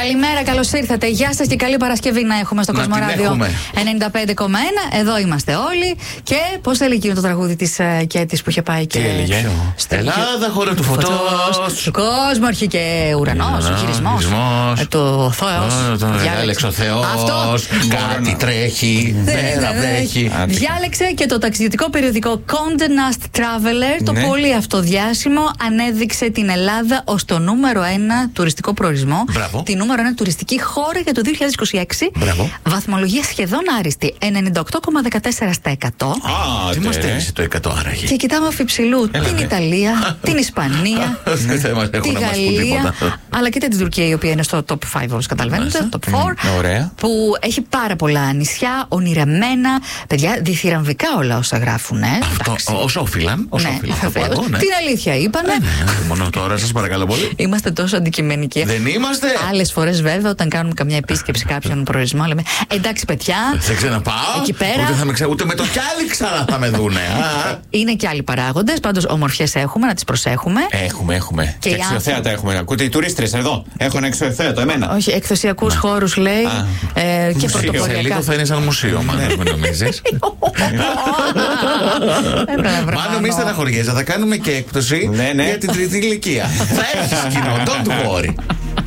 Καλημέρα, καλώς ήρθατε. Γεια σας και καλή Παρασκευή να έχουμε στο Κοσμοράδιο 95,1. Εδώ είμαστε όλοι. Και πώς έλεγε εκείνο το τραγούδι της Κέτης που είχε πάει και. Τι έλεγε? Ελλάδα, χώρα του φωτός. Του κόσμου, αρχή και ουρανός. Ο χειρισμός. Το Θεός. Διάλεξε ο Θεός. Κάτι τρέχει. Μέρα βρέχει. Διάλεξε και το ταξιδιωτικό περιοδικό Condé Nast Traveler, το πολύ αυτοδιάσημο, ανέδειξε την Ελλάδα ως το νούμερο 1 τουριστικό προορισμό. Μπράβο. Τη νούμερο 1 τουριστική χώρα για το 2026. Μπράβο. Βαθμολογία σχεδόν άριστη. 98,14%. Τι μας στέλνει το 100 άραγε? Και κοιτάμε αφιψηλού την Ιταλία, την Ισπανία, τη Γαλλία, αλλά και την Τουρκία, η οποία είναι στο top 5, όπως καταλαβαίνετε. Top 4. Ωραία. Που έχει πάρα πολλά νησιά, ονειρεμένα. Παιδιά, διθυραμβικά όλα όσα γράφουν. Αυτό ως όφυλαν. Την αλήθεια είπανε. Μόνο τώρα, σας παρακαλώ πολύ. Είμαστε τόσο αντικειμενικοί. Δεν είμαστε. Άλλες φορές, βέβαια, όταν κάνουμε καμιά επίσκεψη κάποιον προορισμό, λέμε εντάξει, παιδιά. Δεν ξαναπάω. Εκεί πέρα. Ούτε με το κιάλι ξανά θα με δούνε. Είναι και άλλοι παράγοντες. Πάντως, ομορφιές έχουμε, να τις προσέχουμε. Έχουμε. Και αξιοθέατα έχουμε. Ακούτε οι τουρίστρες εδώ. Έχω ένα αξιοθέατο, εμένα. Όχι, εκθεσιακούς χώρους λέει. Και πρωτοποριακά. Σε λίγο θα είναι σαν μουσείο, μάλλον, μην νομίζεις. Μάλλον μη στεναχωριέσαι, θα κάνουμε και έκπτωση για την τρίτη ηλικία. Θα έχεις κοινό, don't worry.